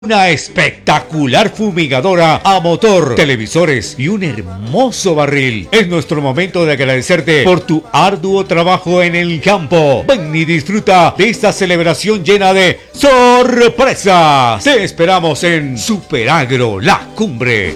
Una espectacular fumigadora a motor, televisores y un hermoso barril. Es nuestro momento de agradecerte por tu arduo trabajo en el campo. Ven y disfruta de esta celebración llena de sorpresas. Te esperamos en Superagro La Cumbre.